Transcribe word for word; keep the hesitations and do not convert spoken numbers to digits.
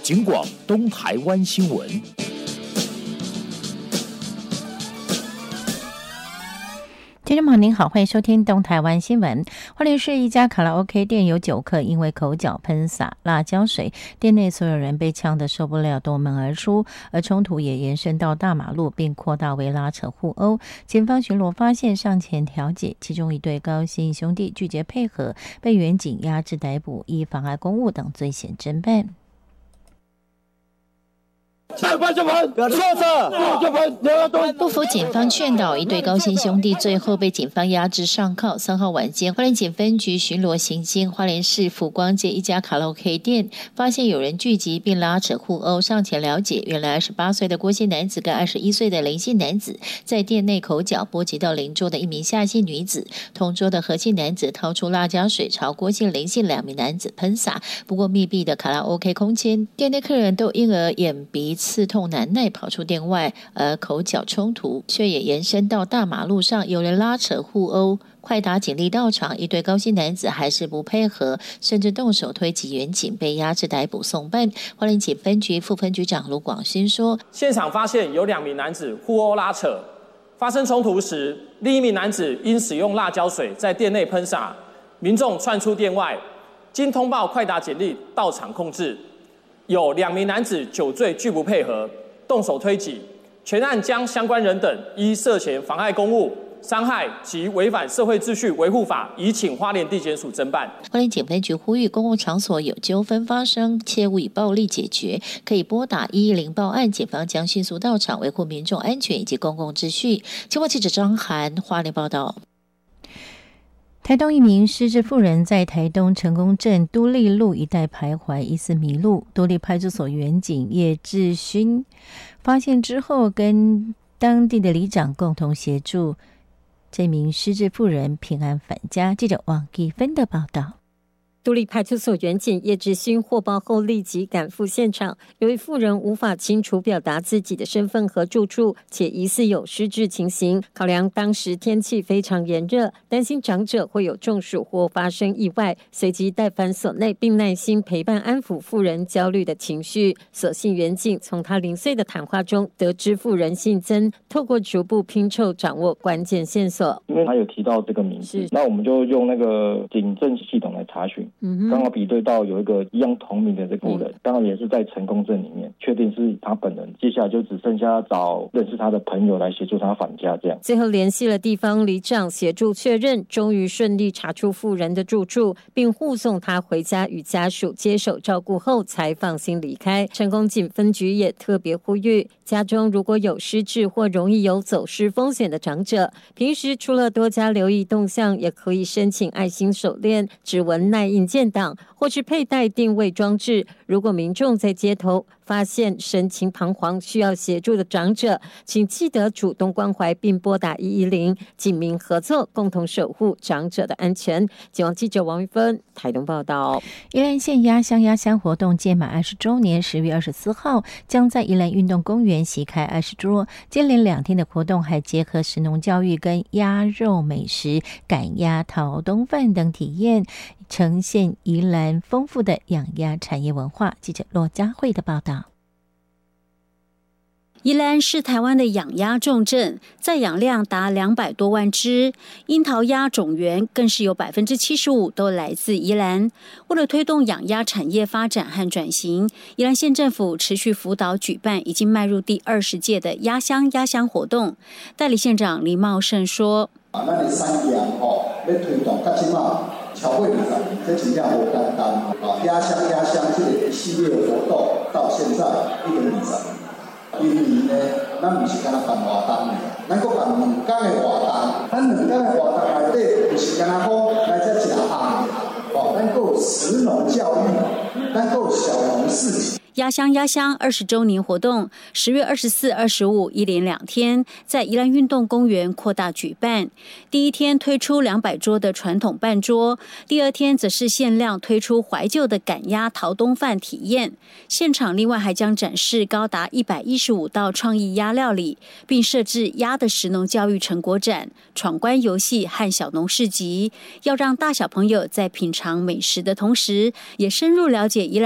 警广东台湾新闻。 听众朋友您好，欢迎收听东台湾新闻。花莲市一家卡拉 OK 店有酒客因为口角喷洒辣椒水，店内所有人被呛得受不了，夺门而出，而冲突也延伸到大马路，并扩大为拉扯互殴。警方巡逻发现，上前调解，其中一对高姓兄弟拒绝配合，被员警压制逮捕，依妨碍公务等罪嫌侦办。 不服警方劝导，一对高姓兄弟最后被警方压制上铐。三号晚间，花莲警分局巡逻行经花莲市福光街一家卡拉 OK 店，发现有人聚集并拉扯互殴，上前了解，原来二十八岁的郭姓男子跟二十一岁的林姓男子在店内口角，波及到邻桌的一名夏姓女子。同桌的何姓男子掏出辣椒水朝郭姓、林姓两名男子喷洒，不过密闭的卡拉 OK 空间，店内客人都因而眼鼻刺痛难耐，跑出店外，而口角冲突却也延伸到大马路上，有人拉扯互殴。快打警力到场，一对高姓男子还是不配合，甚至动手推挤员警，被压制逮捕送办。花莲警分局副分局长卢广勋说， 现场发现有两名男子互殴拉扯，发生冲突时，另一名男子因使用辣椒水在店内喷洒，民众窜出店外，经通报快打警力到场控制。有两名男子酒醉拒不配合，动手推挤，全案将相关人等依涉嫌妨碍公务、伤害及违反社会秩序维护法，移请花莲地检署侦办。 花莲警分局呼吁，公共场所有纠纷发生，切勿以暴力解决，可以拨打一一零报案，警方将迅速到场维护民众安全以及公共秩序。青蛙记者张涵花莲报道。 台东一名失智妇人在台东成功镇都立路一带徘徊，疑似迷路。都立派出所员警叶志勋发现之后，跟当地的里长共同协助这名失智妇人平安返家。记者王继芬的报道。 都立派出所员警叶志勋获报后立即赶赴现场，由于妇人无法清楚表达自己的身份和住处，且疑似有失智情形，考量当时天气非常炎热，担心长者会有中暑或发生意外，随即带返所内，并耐心陪伴安抚妇人焦虑的情绪。所幸员警从他零碎的谈话中得知妇人姓曾，透过逐步拼凑掌握关键线索。 因为他有提到这个名字，那我们就用那个警政系统来查询。嗯，刚好比对到有一个一样同名的这个妇人，刚好也是在成功镇里面，确定是他本人。接下来就只剩下找认识他的朋友来协助他返家，这样。 最后联系了地方里长协助确认，终于顺利查出妇人的住处，并护送他回家与家属接手照顾后，才放心离开。成功警分局也特别呼吁，家中如果有失智或容易有走失风险的长者，平时除了多加留意动向，也可以申请爱心手链、指纹耐印建档，或是佩戴定位装置。如果民众在街头发现神情彷徨需要协助的长者，请记得主动关怀并拨打一一零，警民合作，共同守护长者的安全。警网记者王玉芬台东报道。 宜兰县压乡压乡活动届满二十周年，十月二十四号将在宜兰运动公园席开二十桌，接连两天的活动还结合食农教育跟鸭肉美食、赶鸭、桃冬饭等体验，呈现宜兰丰富的养鸭产业文化。记者骆佳慧的报道。 宜兰是台湾的养鸭重镇，在养量达两百多万只，樱桃鸭种源更是有百分之七十五都来自宜兰。为了推动养鸭产业发展和转型，宜兰县政府持续辅导举办已经迈入第二十届的鸭乡鸭乡活动。代理县长林茂盛说：“ 啊，咱的产业吼，要推动到今嘛超过二十年，这真正无简单啊！鸭乡鸭乡这个一系列活动到现在已经二十年。”因为呢，咱不是干那办活动的，咱搁办两天的活动。咱两天的活动内底，不是干那讲来这食饭的，哦，咱搁有食农教育，咱搁有小农市集。 鸭乡鸭乡二十周年活动，十月二十四、二十五一连两天，在宜兰运动公园扩大举办。第一天推出两百桌的传统半桌，第二天则是限量推出怀旧的赶鸭桃冬饭体验。现场另外还将展示高达一百一十五道创意鸭料理，并设置鸭的食农教育成果展、闯关游戏和小农市集，要让大小朋友在品尝美食的同时，也深入了解宜兰